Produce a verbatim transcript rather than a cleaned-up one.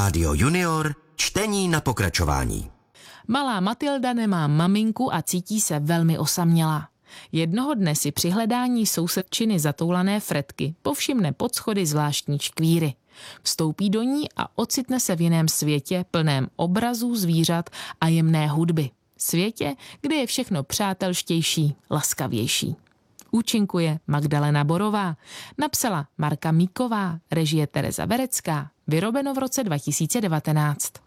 Rádio Junior, čtení na pokračování. Malá Matilda nemá maminku a cítí se velmi osamělá. Jednoho dne si při hledání sousedčiny zatoulané Fredky povšimne pod schody zvláštní škvíry. Vstoupí do ní a ocitne se v jiném světě plném obrazů, zvířat a jemné hudby. Světě, kde je všechno přátelštější, laskavější. Účinkuje Magdalena Borová, napsala Marka Míková, režie Tereza Verecká, vyrobeno v roce dva tisíce devatenáct.